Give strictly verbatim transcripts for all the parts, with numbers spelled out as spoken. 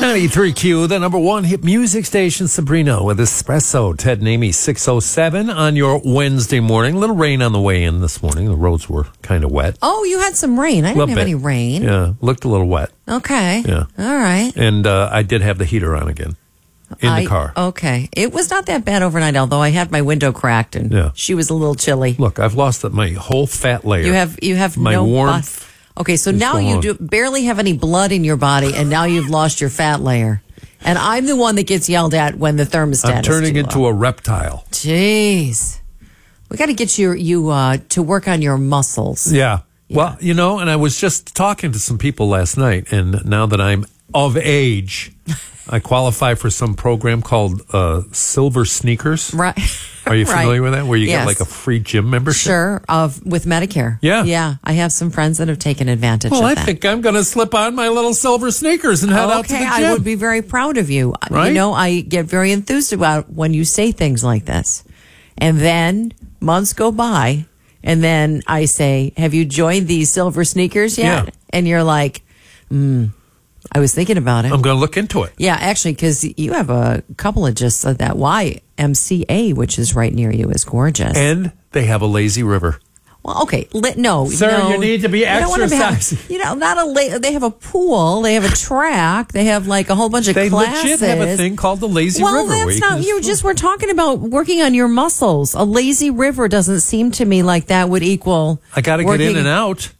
ninety-three Q, the number one hit music station, Sabrina with Espresso. Ted and Amy, six oh seven on your Wednesday morning. A little rain on the way in this morning. The roads were kind of wet. Oh, you had some rain. I didn't Little have bit. any rain. Yeah, looked a little wet. Okay. Yeah. All right. And uh, I did have the heater on again in I- the car. Okay. It was not that bad overnight, although I had my window cracked and Yeah. she was a little chilly. Look, I've lost my whole fat layer. You have you have My no warmth bu- Okay, so is now you gone. do barely have any blood in your body, and now you've lost your fat layer. And I'm the one that gets yelled at when the thermostat I'm turning is too into low. a reptile. Jeez. We got to get you you uh, to work on your muscles. Yeah. Well, you know, and I was just talking to some people last night, and now that I'm of age, I qualify for some program called uh, Silver Sneakers. Right. Are you Right. familiar with that? Where you Yes. get like a free gym membership? Sure, of with Medicare. Yeah. Yeah. I have some friends that have taken advantage Well, of I that. think I'm going to slip on my little silver sneakers and head out to the Okay, gym. I would be very proud of you. Right? You know, I get very enthused about when you say things like this. And then months go by, and then I say, have you joined these silver sneakers yet? Yeah. And you're like, hmm, I was thinking about it. I'm going to look into it. Yeah, actually, because you have a couple of just uh, that Y M C A, which is right near you, is gorgeous. And they have a lazy river. Well, okay, li- no, Sir, no, you need to be you don't wanna have- exercising. You know, not a. La- they have a pool. They have a track. They have like a whole bunch of They classes. legit have a thing called the lazy well, river. where that's you not. can You just were talking about working on your muscles. A lazy river doesn't seem to me like that would equal. I got to get in and out.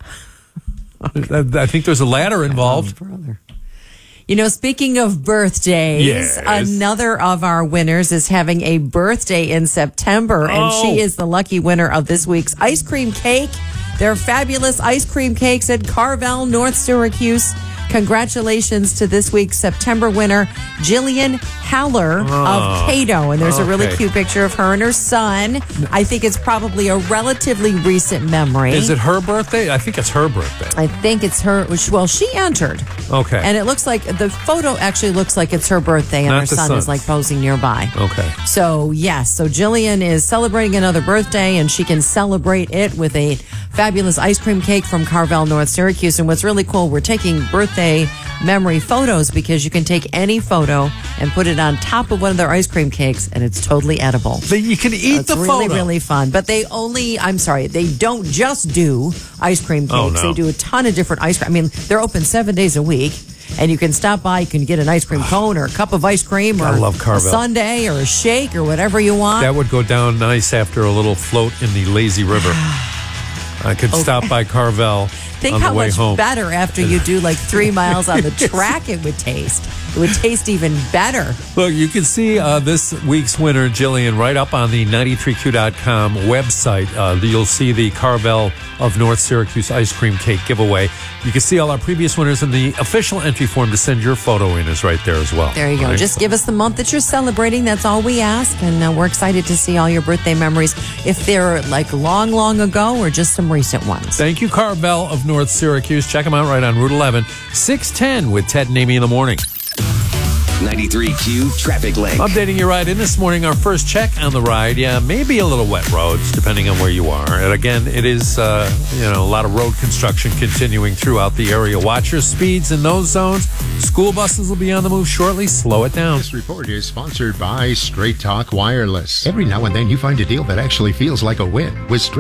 I, I think there's a ladder involved. Brother. You know, speaking of birthdays, Yes. another of our winners is having a birthday in September, and Oh. she is the lucky winner of this week's ice cream cake. They're fabulous ice cream cakes at Carvel, North Syracuse. Congratulations to this week's September winner, Jillian Haller of Cato. And there's a really okay. cute picture of her and her son. I think it's probably a relatively recent memory. Is it her birthday? I think it's her birthday. I think it's her. Well, she entered. Okay. And it looks like the photo actually looks like it's her birthday, and Not her the son son's. is like posing nearby. Okay. So, yes. So, Jillian is celebrating another birthday, and she can celebrate it with a fabulous ice cream cake from Carvel, North Syracuse. And what's really cool, we're taking birthday memory photos because you can take any photo and put it on top of one of their ice cream cakes, and it's totally edible. But you can eat It's the really, photo. really fun. But they only, I'm sorry, they don't just do ice cream cakes. Oh, no. They do a ton of different ice cream. I mean, they're open seven days a week. And you can stop by, you can get an ice cream cone or a cup of ice cream or I love a Carvel. sundae or a shake or whatever you want. That would go down nice after a little float in the lazy river. I could stop by Carvel Think on how the way much home. better after you do like three miles on the track it would taste. It would taste even better. Look, you can see uh, this week's winner, Jillian, right up on the ninety-three Q dot com website. Uh, you'll see the Carvel of North Syracuse ice cream cake giveaway. You can see all our previous winners, and the official entry form to send your photo in is right there as well. There you go. Right? Just give us the month that you're celebrating. That's all we ask. And uh, we're excited to see all your birthday memories, if they're like long, long ago or just some recent ones. Thank you, Carvel of North Syracuse. Check them out right on Route eleven, six ten with Ted and Amy in the morning. ninety-three Q Traffic Link. Updating your ride in this morning, our first check on the ride. Yeah, maybe a little wet roads, depending on where you are. And again, it is, uh, you know, a lot of road construction continuing throughout the area. Watch your speeds in those zones. School buses will be on the move shortly. Slow it down. This report is sponsored by Straight Talk Wireless. Every now and then you find a deal that actually feels like a win. With Straight